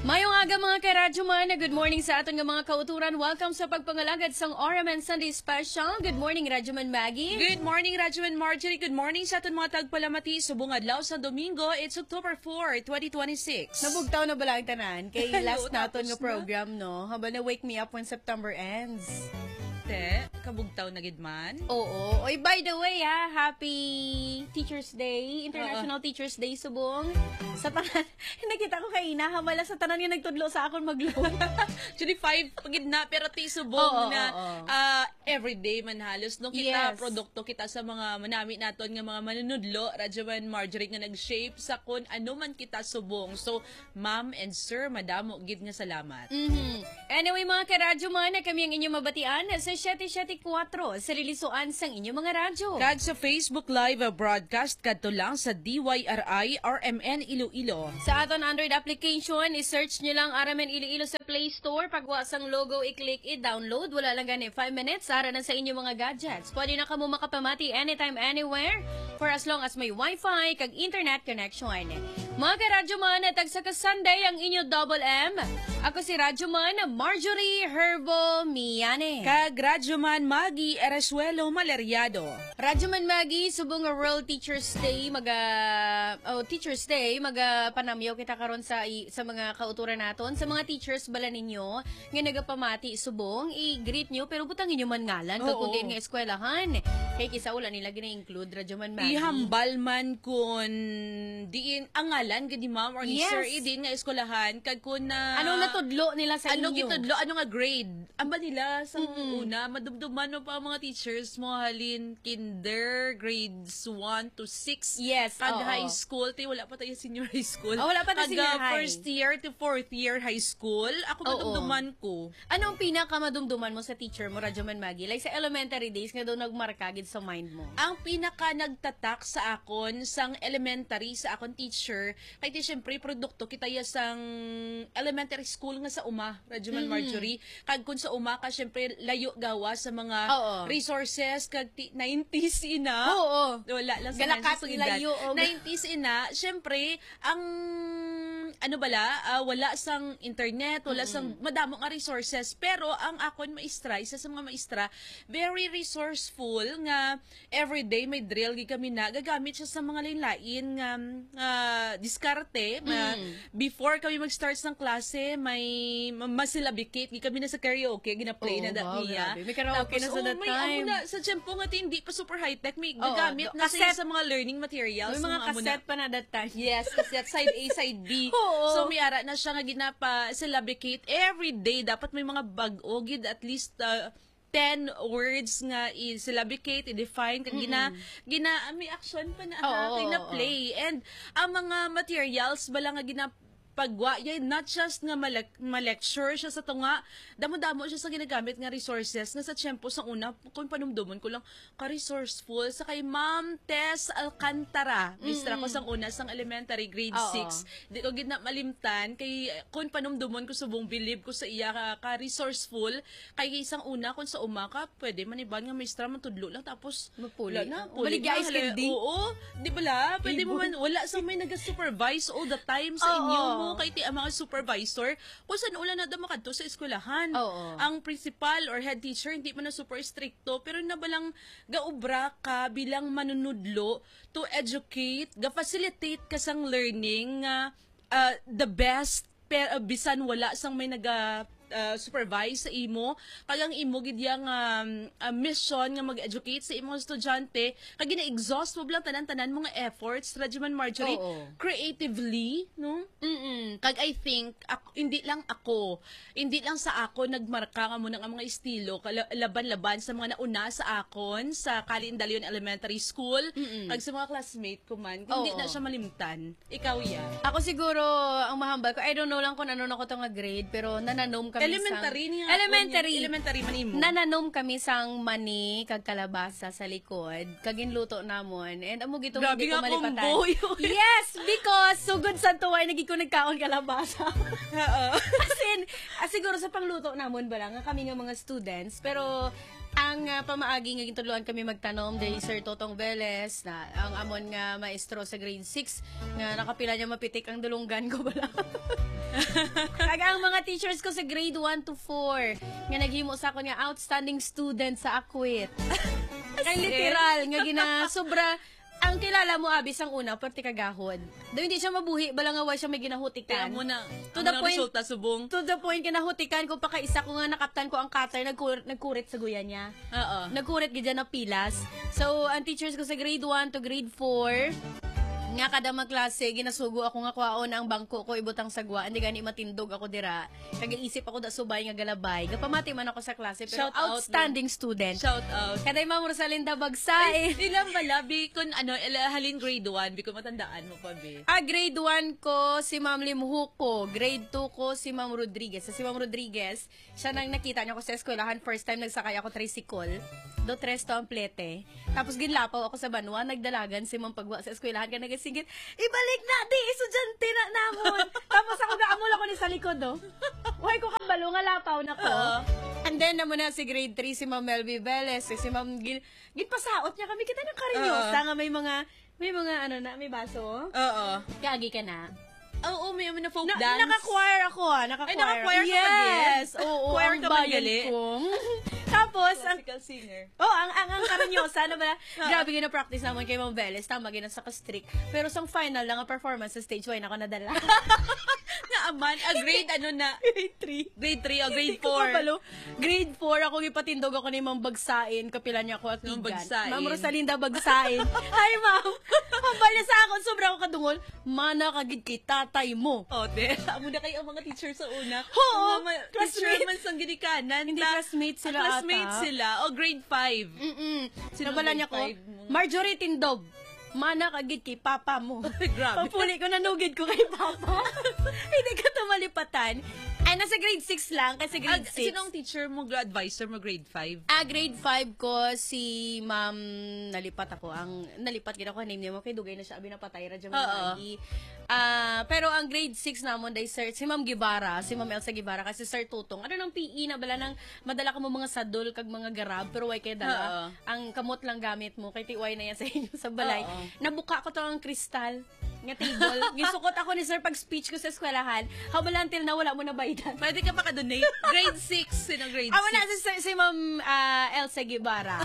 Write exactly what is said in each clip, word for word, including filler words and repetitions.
Mayong aga mga karadyo man, good morning sa aton nga mga kauturan. Welcome sa pagpangalagad sang Oraman Sunday Special. Good morning, Radyoman Maggie. Good morning, Radyoman Marjorie. Good morning sa aton mga tagpalamati. Subong adlaw sa Domingo. It's October fourth, twenty twenty-six. Nabugtaw na ba lang tanan? Kay last naton nga program, no? Habang na wake me up when September ends. Te, kabugtaw na gidman. Oo. Oy, by the way, ha, happy Teacher's Day, International uh -uh. Teacher's Day, subong. Sa tanan, nakita ko kay Ina, hamala sa tanan nga nagtudlo sa akon magluto. Actually, five pagid na, pero ti subong oh, na oh, oh. Uh, everyday man halos. Nung kita, yes. produkto kita sa mga manami naton nga mga manunudlo, Radyoman Marjorie nga nag-shape sa kun ano man kita subong. So, ma'am and sir, madamo, gid nga salamat. Mm-hmm. Anyway, mga karadyo man, kami ang inyong mabatian sa seven seven four sa lilisuan sang inyong mga radyo. Kag sa Facebook Live broadcast kadto lang sa D Y R I R M N Iloilo. Sa aton Android application, i-search nyo lang R M N Iloilo sa Play Store. Pagwa sang logo, i-click, i-download. Wala lang gani five minutes. Ara na sa inyong mga gadgets. Pwede na kamo makapamati anytime, anywhere for as long as may Wi-Fi kag internet connection. Mga karadyo man, tag sa Sunday ang inyo Double M. Ako si Radyo man, Marjorie Herbo Miane. Kag Radyoman Maggie Eresuelo Maleriado. Radyoman Maggie, subong nga World Teacher's Day, maga oh, Teacher's Day, maga panamyaw kita karon sa sa mga kauturan naton, sa mga teachers bala ninyo nga nagapamati subong, i-greet nyo pero butang inyo man ngalan kag kung nga eskwelahan. Kay kisa wala nila gina-include Radyoman Maggie. Ihambal man kun diin ang ngalan gadi ma'am or ni yes. sir idin nga eskwelahan kag kun na uh, anong natudlo nila sa anong inyo? Anong gitudlo, ano nga grade? Amba nila sa mm-hmm. una, madumduman mo pa ang mga teachers mo halin kinder, grades one to six. Yes, kag oo. high school, ti wala pa tayo senior high school. Oh, wala pa tayo senior high. First year to fourth year high school, ako oo. madumduman ko. Anong pinaka madumduman mo sa teacher mo, Radyoman Maggie? Like sa elementary days nga daw nagmarka gid sa mind mo. Ang pinaka nagtatak sa akon sang elementary sa akon teacher, kay ti syempre produkto kita ya sang elementary school nga sa uma, Radyoman mm-hmm. Marjorie. Kag kun sa uma ka syempre layo gawa sa mga oo. resources kag nineties ina. Oo. Wala lang sa Galakat layo. nineties ina, syempre ang ano bala, uh, wala sang internet, wala mm-hmm. sang madamo nga resources, pero ang akon maestra, isa sa mga maestra, very resourceful nga everyday may drill gi kami na gagamit siya sa mga lain-lain nga uh, diskarte. Mm. Uh, before kami mag-start ng klase, may masilabicate gi kami na sa karaoke, gina-play oh, na that wow, niya. May karaoke na sa oh, that may, time. Na, sa tiyempo nga hindi pa super high-tech, may oh, gagamit do, na siya sa mga learning materials. May mga cassette pa na that time. Yes, cassette, side A, side B. Oo. So may ara na siya nga ginapa syllabicate every day. Dapat may mga bag-o gid at least uh, ten words nga i-syllabicate, i-define kag gina mm-hmm. gina may action pa na oh, na oh, play oh. And ang mga materials bala nga gina pagwa, yeah, not just nga ma-lecture siya sa tunga, damo-damo siya sa ginagamit nga resources nga sa tiyempo sa una, kung panumdumon ko lang, ka-resourceful, sa kay Ma'am Tess Alcantara, mistra mm-hmm. ko sang una, sang elementary, grade six, di ko gina malimtan, kay kung panumdumon ko subong, believe ko sa iya ka-resourceful, kay isang una, kung sa uma ka, pwede maniban nga mistra, matudlo lang, tapos, mapuli na, puli na, oo, di ba la, pwede mo man, wala sa may nag-supervise all the time sa oh, inyo oh. mo, kay ti ang mga supervisor, kung saan ulan na dama kadto sa eskwelahan. Oh, oh. Ang principal or head teacher, hindi man na super stricto, pero nabalang gaubra ka bilang manunudlo to educate, ga-facilitate ka sang learning, uh, uh, the best, pero uh, bisan wala sang may naga Uh, supervise sa imo kagang imo gid yang um, uh, mission nga mag-educate sa imong estudyante kag gina-exhaust mo lang tanan-tanan mga efforts Radyoman Marjorie oh, oh. creatively no mm kag I think ako, hindi lang ako hindi lang sa ako nagmarka nga mo ng mga estilo laban-laban sa mga nauna sa akon sa Calindalion Elementary School mm-mm. kag sa mga classmate ko man hindi oh, na siya malimtan ikaw ya ako siguro ang mahambal ko I don't know lang kung ano na ko nga grade pero nananom kami elementary sang, niya elementary elementary man imo nananom kami sang mani kag kalabasa sa likod kag ginluto namon and amo gito hindi ko malipatan yes because sugod sa tuway nagi ko nagkaon kalabasa oo as in as siguro sa pangluto namon ba lang nga kami nga mga students pero Ang uh, pamaagi nga gintuluan kami magtanom day Sir Totong Velez na ang amon nga maestro sa grade six nga nakapila niya mapitik ang dulunggan ko bala. Kag ang mga teachers ko sa grade one to four nga naghimo sa ako nga outstanding student sa Akwit. Kay literal nga gina sobra ang kilala mo abis ang una perti kagahod. Do hindi siya mabuhi bala nga way siya may ginahutikan. Kaya mo na, To to the the point- resulta subong. To the point kinahutikan ko pa kaisa ko nga nakaptan ko ang cutter nagkur nagkurit sa guya niya. Oo. Nagkurit gid na pilas. So ang teachers ko sa grade one to grade four nga kada magklase ginasugo ako nga kwaon ang bangko ko ibutang sagwa hindi gani matindog ako dira kag isip ako da subay nga galabay gapamati man ako sa klase pero Shout out, outstanding student Shout out. kaday Ma'am Rosalinda Bagsae. Ilang balabi kun ano, ila- halin grade one, bi ko matandaan mo pa, be. Ah, grade one ko si Ma'am Limhuko. Grade two ko si Ma'am Rodriguez. Sa si Ma'am Rodriguez, siya nang nakita niya ko sa eskwelahan. First time nagsakay ako tricycle. Do tres to ang plete. Tapos ginlapaw ako sa banwa. Nagdalagan si Ma'am Pagwa sa eskwelahan. Kaya nagasingit, ibalik na, di, estudyante na namon. Tapos ako gaamol ako ni sa likod, oh. Uy, ko kabalo nga lapaw na ko. Oo. And then naman na si grade three, si Ma'am Melby Velez. Si Ma'am, gin, ginpasaot niya kami. Kita ng karinyosa nga may mga, may mga ano na, may baso. Oo. Kagi ka na. Oo, may may na folk Na, dance. naka-choir ako ah. Naka-choir. Ay, naka-choir ka ba, Yes. Biel? Oo, Choir ang ka ba, bayan gali? ko. Tapos, ang, Classical singer. oh, ang, ang, ang karanyosa na ba, grabe gina-practice naman kay Ma'am Velez. Tama, gina sa ka-strict. Pero sa final lang ang performance sa stage, why na ako nadala. Na aman, a grade ano na? grade three. Grade three o grade Hindi ko four. kabalo. Grade four, ako ipatindog ako ni Ma'am Bagsain. Kapila niya ako at Ma'am Tigan. Bagsain. Ma'am Rosalinda Bagsain. Hi, Ma'am. Ang bala sa akin, sobrang ako kadungol. Mana kagid kay tatay mo. O, de. Amo na kayo ang mga teacher sa una. Oo, Ang mga classmate. teacher man sang ginikanan. Hindi ta- classmate sila ah, classmate ata. sila. O, grade five. Mm-mm. Sino Nabala grade niya ko, five mo? Marjorie Tindog. Mana kagid kay papa mo. Grabe. Papuli ko nanugid ko kay papa. Hindi ka tumalipatan. Ay, nasa grade six lang, kasi Ah, grade six. sinong teacher mo, gra- advisor mo, grade five? Ah, grade five ko, si ma'am, nalipat ako. Ang, nalipat gina ko, name niya mo, kay Dugay na siya, abi napatay, radyo mo Oo. lagi. Ah, pero ang grade six namon, day sir, si ma'am Gibara, si ma'am Elsa Gibara, kasi Sir Tutong, ano ng P E na, bala nang, madala ka mo mga sadol, kag mga garab, pero why kay dala, Oo. ang kamot lang gamit mo, kay tiway na yan sa inyo sa balay. Oo. Nabuka ko to ang kristal, nga table. Gisukot ako ni sir pag speech ko sa eskwelahan, habala until na wala mo na baydan. Pwede ka makadonate. Grade six. Sinong grade Ako na six? si, si Ma'am ah, Elsa Gibara.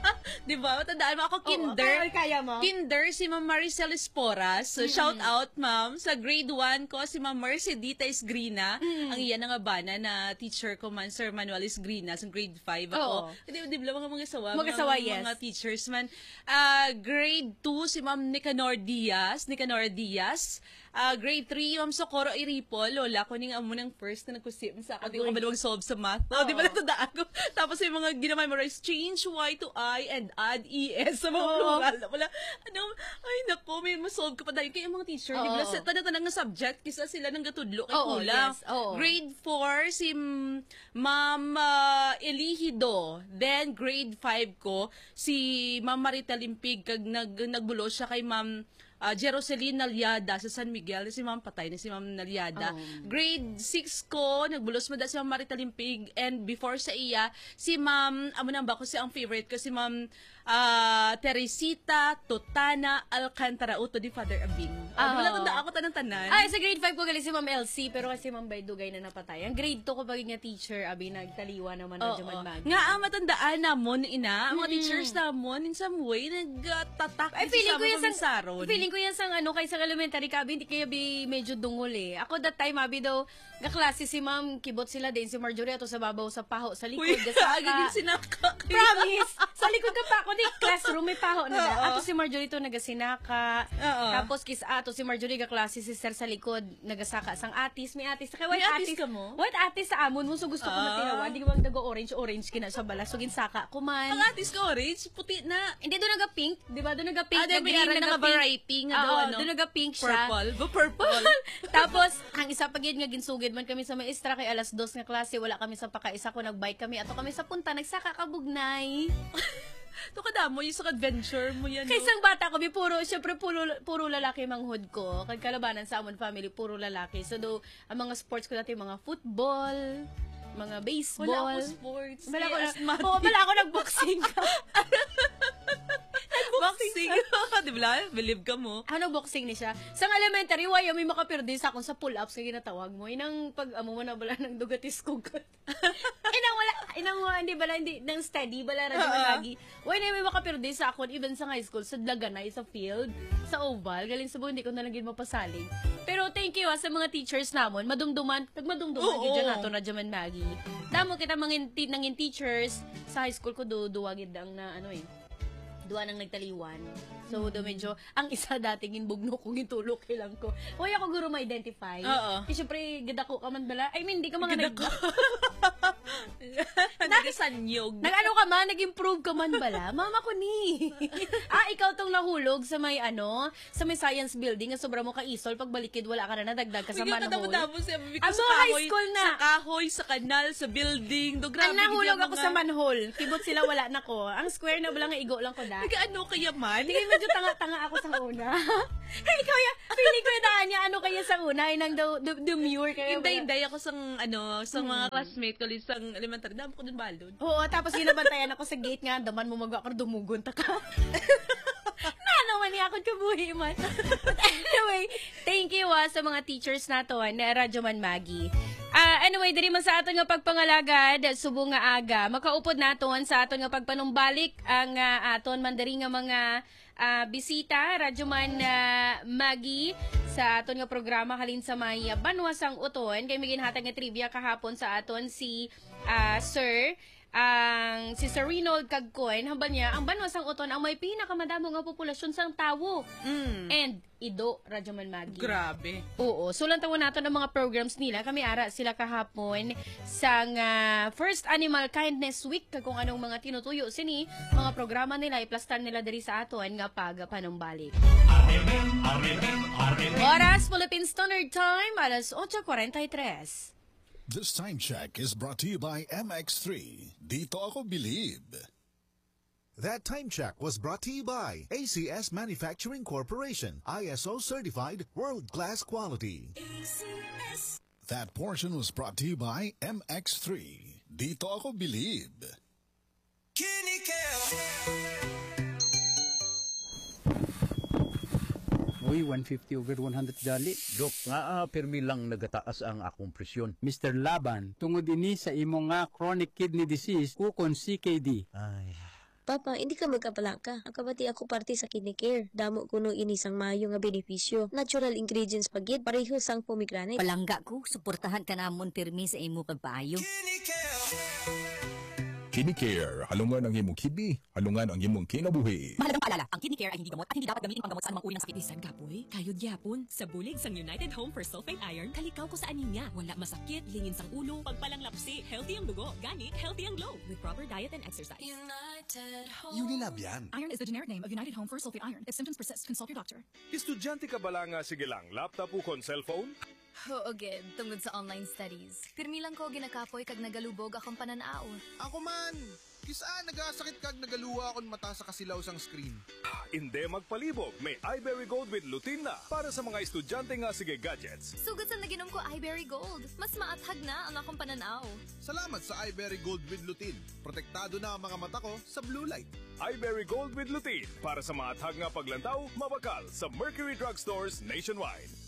Di ba? Tandaan mo ako, kinder. Oo, kaya, kaya mo. Kinder, si Ma'am Maricel Esporas. So, shout out, ma'am. Sa grade one ko, si Ma'am Mercedita Isgrina. Ang iyan nga bana na teacher ko man, Sir Manuel Isgrina. Sa grade five ako. Oo. Di, di ba mga mga sawa? Mga sawa, mga, yes. Mga teachers man. Ah, grade two, si Ma'am Nicanor Diaz. Nicanor Diaz. Ah, grade three, Ma'am Socorro Iripo. Lola ko ning amo ng first na nagkusip sa akin. Di ko Agoy. ba solve sa math? Oh, di ba natandaan ko? Tapos yung mga ginamemorize, change Y to I and add E S sa mga Oo. plural. Wala, ano, ay nako, may masolve ko pa dahil kaya yung mga teacher, di ba, Oo. sa tanang-tanang na subject, kisa sila ng gatudlo kay Oo, kulang. yes, oo. Grade four, si M- Ma'am uh, Elihido. Then, grade five ko, si Ma'am Marita Limpig, kag nag, nagbulo siya kay Ma'am uh, Jeroselyn Nalyada sa San Miguel. Si Ma'am patay na si Ma'am Nalyada. Oh. Grade six ko, nagbulos mo da si Ma'am Marita Limpig. And before sa iya, si Ma'am, amo nang ba ko si ang favorite ko, si Ma'am uh, Teresita Totana Alcantara Uto di Father Abing. Uh, Oh. Wala tanda ako tanang-tanan. Ay, sa grade five ko gali si Ma'am Elsie, pero kasi Ma'am Baydugay na napatay. Ang grade two ko pag nga teacher, abi nagtaliwa naman na Oo. Jaman Mag. Nga ang matandaan namon ina, ang mga teachers namon in some way nagtatak Ay, feeling ko yan sang, saron. feeling ko yan sang ano, kay sang elementary ka, abi, hindi kaya bi medyo dungol eh. Ako that time, abi daw, gaklase si Ma'am, kibot sila din, si Marjorie, ato sa babaw sa paho, sa likod, Uy, gasaka. agiging sinaka. Promise! Sa likod ka pa ako, di classroom, may paho na da. Oo. Ato si Marjorie to nagasinaka. Oo. Tapos kis ato si Marjorie gaklase si Sir sa likod, nagasaka sang atis, may atis. Kaya white May atis atis ka mo? White atis sa amon mo, so gusto ko Ah. matinawan. Di ko magdago orange, orange kina sa bala. So ginsaka ko man. Ang atis ko orange, puti na. Hindi doon naga-pink, di ba? Doon naga-pink, Ah, di, may aral na nga naga-pink. variety nga daw, Oo, ano? doon naga-pink siya. Purple. Ba purple? Tapos, ang isa pagid nga ginsugid man kami sa maestra kay alas dos nga klase, wala kami sa pakaisa ko nagbike kami ato kami sa punta nagsaka kabugnay. Ito kadamo, yung sa adventure mo yan. Kay no? isang bata ko, may puro, syempre puro, puro lalaki manghud ko. Kag kalabanan sa amon family, puro lalaki. So do, ang mga sports ko dati, mga football, mga baseball. Wala ako sports. Wala ko, Eh, na, asthmatic. oh, wala ako nag-boxing ka. Boxing. Di ba? Believe ka mo. Ano boxing ni siya? Sa elementary, why may makapirdi sa akong sa pull-ups na ginatawag mo. Inang pag amo mo na bala ng dugatis kugot. inang wala, inang wala, hindi bala, hindi, nang steady bala, radyo Oo. lagi. Why na may makapirdi sa akon, even sa high school, sa Dlaganay, sa field, sa oval, galing sa buong, hindi ko na lang mapasaling. Pero thank you ha, sa mga teachers namon, madumduman, pag madumduman, Oo. gidya nato na dyaman Maggie. Damo kita mangin, ti- nangin teachers, sa high school ko, do, duwagid ang na, ano eh, duwa nang nagtaliwan. So, do medyo, ang isa dating inbugno kong itulok lang ko. Huwag ako guro ma-identify. Oo. Eh, syempre, gidako ka man bala. I mean, hindi ka mga nag... Gidako. Nagisanyog. Nag-ano ka man, nag-improve ka man bala. Mama ko ni. ah, ikaw tong nahulog sa may ano, sa may science building, na sobra mo ka-isol, pag balikid, wala ka na nadagdag ka sa Bigyan manhole. kadamo-damo siya. Bibig Ang ko sa mga high kahoy, school na. Sa kahoy, sa kanal, sa building. Do, grabe. Ang nahulog gid yung ako mga- sa manhole. Kibot sila, wala na ko. Ang square na bala nga igo lang ko da. Nag-ano kaya man? Hindi medyo tanga-tanga ako sa una. Hey, kaya, feeling ko na niya, ano kaya sa una, inang daw, du- demure kaya. Hindi, hindi. Ako sang, ano, sa mga classmate ko, sang elementary. Dami ko dun balon. Oo, tapos ginabantayan ako sa gate nga, daman mo mag-akar, dumugon ta ka. na naman niya ako kabuhi man. But anyway, thank you ah, sa mga teachers nato, ah, na Radyo Man Maggie. Ah, anyway, diri man sa aton nga pagpangalagad, subo nga aga, makaupod naton sa aton nga pagpanumbalik ang ah, aton man diri nga mga ah, bisita, Radyo Man ah, Maggie, sa aton nga programa halin sa may ah, Banwasang Uton. Kay may ginhatag nga trivia kahapon sa aton si ah, Sir ang si Sir Reynold Kagkoy, hambal niya, ang Banwasang Uton ang may pinakamadamo nga populasyon sang tawo. Mm. And Ido, Radyo Man Maggie. Grabe. Oo. So, lang tawon nato ng mga programs nila. Kami ara sila kahapon sa nga First Animal Kindness Week, kung anong mga tinutuyo sini, mga programa nila, iplastar nila diri sa aton nga pag panumbalik. Oras, Philippine Standard Time, alas eight forty-three. This time check is brought to you by M X three. Dito ako believe. That time check was brought to you by A C S Manufacturing Corporation, I S O certified world-class quality. That portion was brought to you by M X three. Dito ako believe. Uy, one fifty over one hundred dali. Dok, nga ah, permi lang nagataas ang akong presyon. Mister Laban, tungod ini sa imo nga chronic kidney disease ukon C K D. Ay, Papa, hindi ka magkapalaka. Ang kabati ako parte sa kidney care. Damo kuno inisang maayo nga benepisyo. Natural ingredients pagid, pareho sang pomegranate. Palangga ko, suportahan ka namon pirmi sa imo pagpaayo. KidneyCare, halungan ang imong kibi, halungan ang imong kinabuhi. Mahalagang paalala, ang kidney care ay hindi gamot at hindi dapat gamitin panggamot sa anumang uri ng sakit. Bisan kapoy, kayod yapon. Sa bulig sang United Home for Sulfate Iron, kalikaw ko sa anemia. Wala masakit, lingin sang ulo, pagpalang lapsi, healthy ang dugo, gani, healthy ang glow. With proper diet and exercise. Unilab yan. Iron is the generic name of United Home for Sulfate Iron. If symptoms persist, consult your doctor. Estudyante ka ba lang nga sige lang, laptop o kon cellphone? Oo, gid, tungod sa online studies. Pirmi lang ko ginakapoy kag nagalubog akong pananaw. Ako man! Kisaan nagasakit kag nagaluwa akong mata sa kasilaw sang screen. Hindi magpalibog, may iBerry Gold with lutein na para sa mga estudyante nga sige gadgets. Sugod sa naginom ko iBerry Gold. Mas maathag na ang akong pananaw. Salamat sa iBerry Gold with lutein. Protektado na ang mga mata ko sa blue light. iBerry Gold with lutein para sa maathag nga paglantaw, mabakal sa Mercury Drugstores nationwide.